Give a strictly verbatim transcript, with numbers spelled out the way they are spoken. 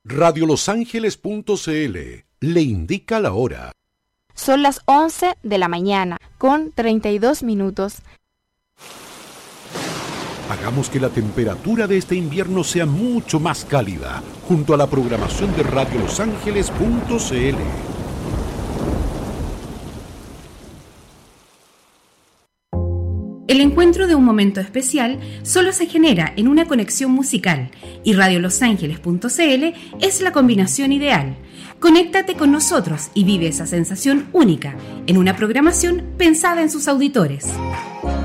radio los ángeles punto c l le indica la hora. Son las once de la mañana con treinta y dos minutos. Hagamos que la temperatura de este invierno sea mucho más cálida, junto a la programación de radio los ángeles punto c l. El encuentro de un momento especial solo se genera en una conexión musical y radio los ángeles punto c l es la combinación ideal. Conéctate con nosotros y vive esa sensación única en una programación pensada en sus auditores.